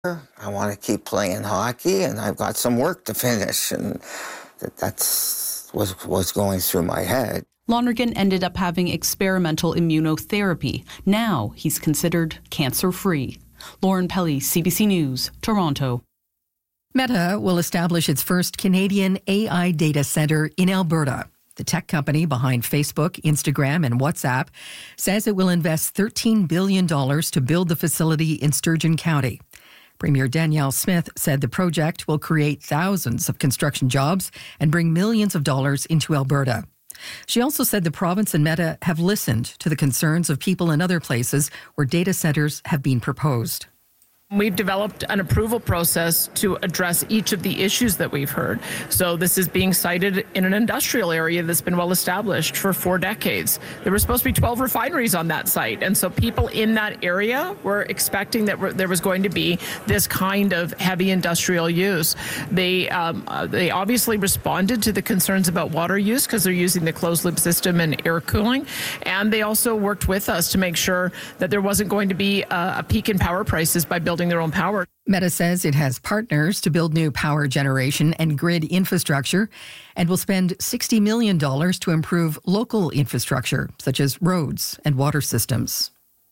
I want to keep playing hockey, and I've got some work to finish, and that's what's going through my head. Lonergan ended up having experimental immunotherapy. Now he's considered cancer-free. Lauren Pelly, CBC News, Toronto. Meta will establish its first Canadian AI data center in Alberta. The tech company behind Facebook, Instagram, and WhatsApp says it will invest $13 billion to build the facility in Sturgeon County. Premier Danielle Smith said the project will create thousands of construction jobs and bring millions of dollars into Alberta. She also said the province and Meta have listened to the concerns of people in other places where data centers have been proposed. We've developed an approval process to address each of the issues that we've heard. So this is being cited in an industrial area that's been well established for 4 decades. There were supposed to be 12 refineries on that site. And so people in that area were expecting that there was going to be this kind of heavy industrial use. They obviously responded to the concerns about water use because they're using the closed loop system and air cooling. And they also worked with us to make sure that there wasn't going to be a peak in power prices by building their own power. Meta says it has partners to build new power generation and grid infrastructure and will spend $60 million to improve local infrastructure, such as roads and water systems.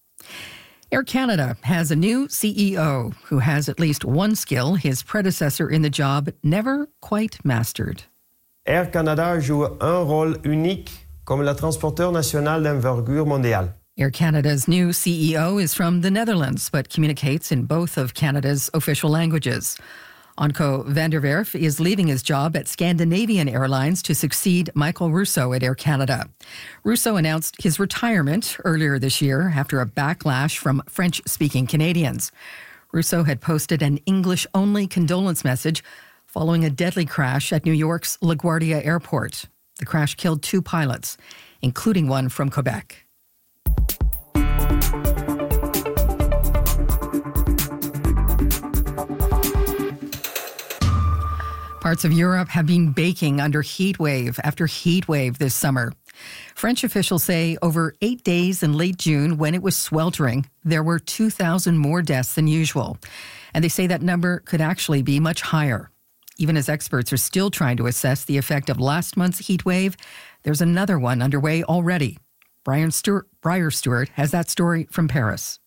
Air Canada has a new CEO who has at least one skill his predecessor in the job never quite mastered. Air Canada joue un rôle unique comme le transporteur national d'envergure mondiale. Air Canada's new CEO is from the Netherlands, but communicates in both of Canada's official languages. Anko van der Werf is leaving his job at Scandinavian Airlines to succeed Michael Rousseau at Air Canada. Rousseau announced his retirement earlier this year after a backlash from French-speaking Canadians. Rousseau had posted an English-only condolence message following a deadly crash at New York's LaGuardia Airport. The crash killed 2 pilots, including one from Quebec. Parts of Europe have been baking under heat wave after heat wave this summer. French officials say over 8 days in late June, when it was sweltering, there were 2,000 more deaths than usual. And they say that number could actually be much higher. Even as experts are still trying to assess the effect of last month's heat wave, there's another one underway already. Briar Stewart has that story from Paris.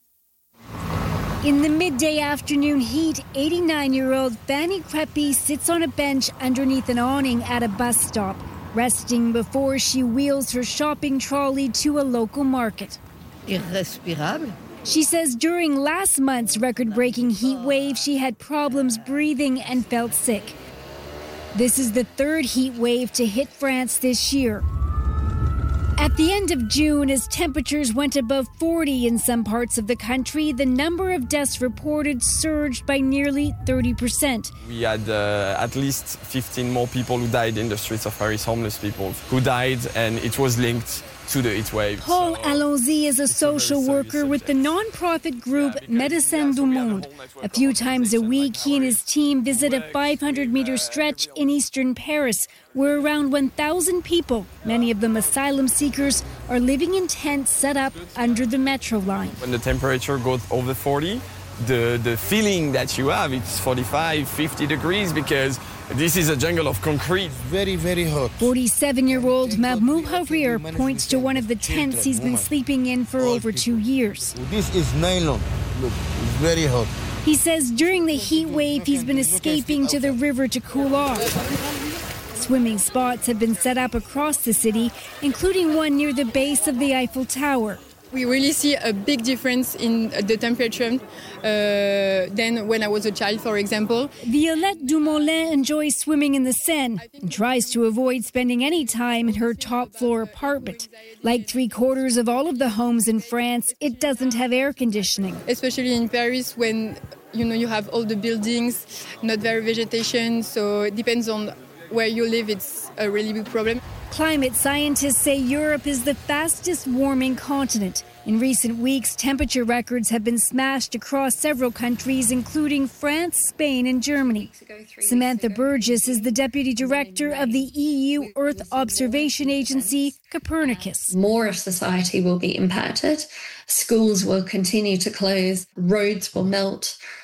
In the midday afternoon heat, 89-year-old Fanny Crepy sits on a bench underneath an awning at a bus stop, resting before she wheels her shopping trolley to a local market. Irrespirable. She says during last month's record-breaking heat wave, she had problems breathing and felt sick. This is the 3rd heat wave to hit France this year. At the end of June, as temperatures went above 40 in some parts of the country, the number of deaths reported surged by nearly 30%. We had at least 15 more people who died in the streets of Paris, homeless people who died, and it was linked to the heat wave. Paul Alonzi is a social worker with the non-profit group Médecins du Monde. A few times a week, he and his team visit a 500-meter stretch in eastern Paris, where around 1,000 people, many of them asylum seekers, are living in tents set up under the metro line. When the temperature goes over 40, the feeling that you have, it's 45, 50 degrees, because this is a jungle of concrete. Very, very hot. 47-year-old Mahmoud Harir points to one of the tents he's been sleeping in for over 2 years. This is nylon. Look, it's very hot. He says during the heat wave, he's been escaping to the river to cool off. Swimming spots have been set up across the city, including one near the base of the Eiffel Tower. We really see a big difference in the temperature than when I was a child, for example. Violette Dumoulin enjoys swimming in the Seine and tries to avoid spending any time in her top-floor apartment. Like 3/4 of all of the homes in France, it doesn't have air conditioning. Especially in Paris, when you have all the buildings, not very vegetation, so it depends on where you live, it's a really big problem. Climate scientists say Europe is the fastest warming continent. In recent weeks, temperature records have been smashed across several countries, including France, Spain, and Germany. Samantha Burgess is the deputy director of the EU Earth Observation Agency, Copernicus. More of society will be impacted. Schools will continue to close. Roads will melt.